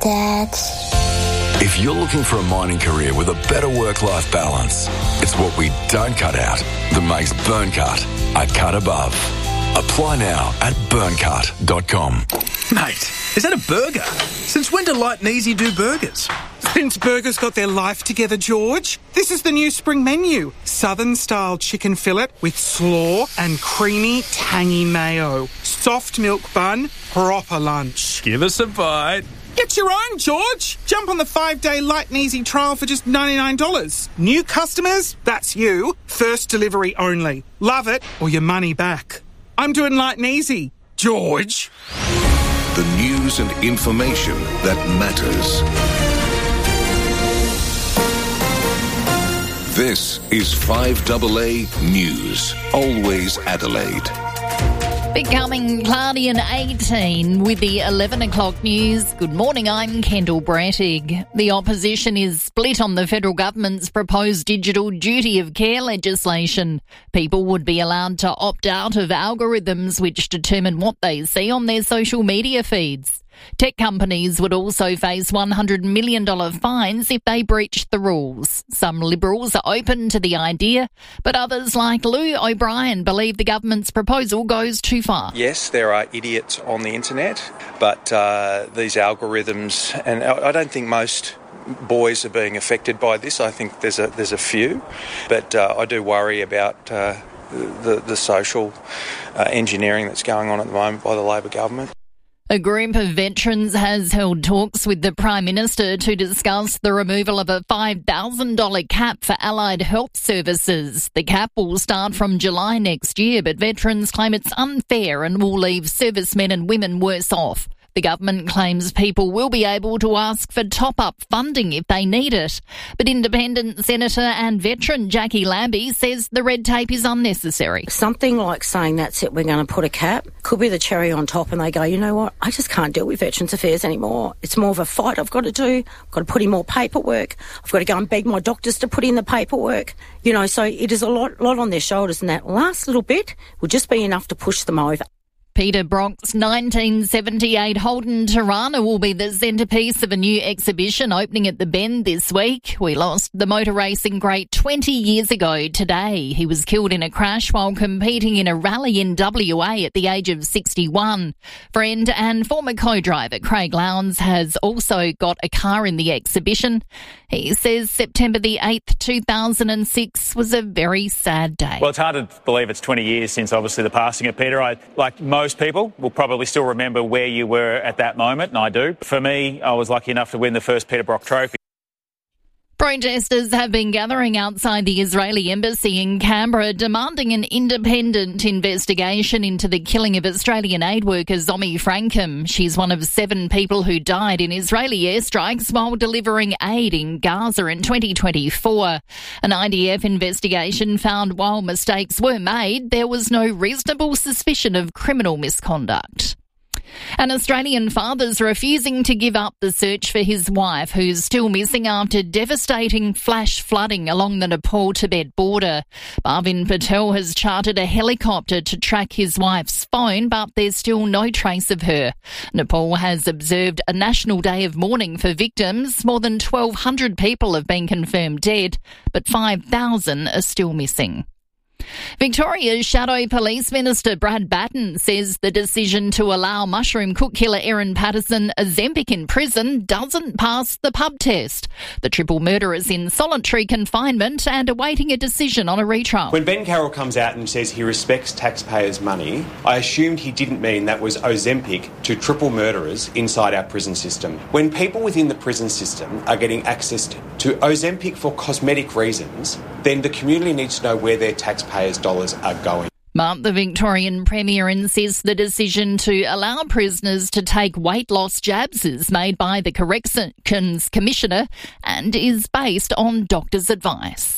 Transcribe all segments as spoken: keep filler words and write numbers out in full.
Dad. If you're looking for a mining career with a better work-life balance, it's what we don't cut out that makes Burncut a cut above. Apply now at burncut dot com. Mate, is that a burger? Since when do Light and Easy do burgers? Since burgers got their life together, George. This is the new spring menu. Southern-style chicken fillet with slaw and creamy, tangy mayo. Soft milk bun, proper lunch. Give us a bite. Get your own, George. Jump on the five-day Light and Easy trial for just ninety-nine dollars. New customers, that's you. First delivery only. Love it or your money back. I'm doing Light and Easy. George. The news and information that matters. This is five A A News. Always Adelaide. Becoming cloudy and eighteen with the eleven o'clock news. Good morning, I'm Kendall Brettig. The opposition is split on the federal government's proposed digital duty of care legislation. People would be allowed to opt out of algorithms which determine what they see on their social media feeds. Tech companies would also face one hundred million dollars fines if they breached the rules. Some Liberals are open to the idea, but others like Lou O'Brien believe the government's proposal goes too far. Yes, there are idiots on the internet, but uh, these algorithms, and I don't think most boys are being affected by this. I think there's a there's a few, but uh, I do worry about uh, the, the social uh, engineering that's going on at the moment by the Labor government. A group of veterans has held talks with the Prime Minister to discuss the removal of a five thousand dollars cap for allied health services. The cap will start from July next year, but veterans claim it's unfair and will leave servicemen and women worse off. The government claims people will be able to ask for top-up funding if they need it. But Independent Senator and veteran Jackie Lambie says the red tape is unnecessary. Something like saying that's it, we're going to put a cap, could be the cherry on top, and they go, you know what, I just can't deal with Veterans Affairs anymore. It's more of a fight I've got to do. I've got to put in more paperwork. I've got to go and beg my doctors to put in the paperwork. You know, so it is a lot, lot on their shoulders, and that last little bit will just be enough to push them over. Peter Brock's nineteen seventy-eight Holden Tirana will be the centrepiece of a new exhibition opening at the Bend this week. We lost the motor racing great twenty years ago today. He was killed in a crash while competing in a rally in W A at the age of sixty-one. Friend and former co-driver Craig Lowndes has also got a car in the exhibition. He says September the eighth, two thousand six was a very sad day. Well, it's hard to believe it's twenty years since obviously the passing of Peter. I, like most Most people will probably still remember where you were at that moment, and I do. For me, I was lucky enough to win the first Peter Brock Trophy. Protesters have been gathering outside the Israeli embassy in Canberra demanding an independent investigation into the killing of Australian aid worker Zomi Frankham. She's one of seven people who died in Israeli airstrikes while delivering aid in Gaza in twenty twenty-four. An I D F investigation found while mistakes were made, there was no reasonable suspicion of criminal misconduct. An Australian father's refusing to give up the search for his wife, who's still missing after devastating flash flooding along the Nepal-Tibet border. Bhavin Patel has chartered a helicopter to track his wife's phone, but there's still no trace of her. Nepal has observed a national day of mourning for victims. More than twelve hundred people have been confirmed dead, but five thousand are still missing. Victoria's Shadow Police Minister Brad Batten says the decision to allow mushroom cook killer Erin Patterson Ozempic in prison doesn't pass the pub test. The triple murderer is in solitary confinement and awaiting a decision on a retrial. When Ben Carroll comes out and says he respects taxpayers' money, I assumed he didn't mean that was Ozempic to triple murderers inside our prison system. When people within the prison system are getting access to Ozempic for cosmetic reasons, then the community needs to know where their taxpayers' dollars are going. But the Victorian Premier insists the decision to allow prisoners to take weight loss jabs is made by the Corrections Commissioner and is based on doctors' advice.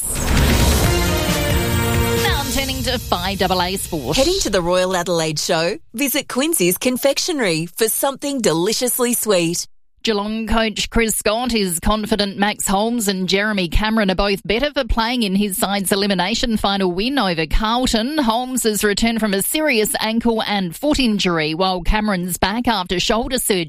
Now I'm turning to five A A Sport. Heading to the Royal Adelaide Show? Visit Quincy's Confectionery for something deliciously sweet. Geelong coach Chris Scott is confident Max Holmes and Jeremy Cameron are both better for playing in his side's elimination final win over Carlton. Holmes has returned from a serious ankle and foot injury, while Cameron's back after shoulder surgery.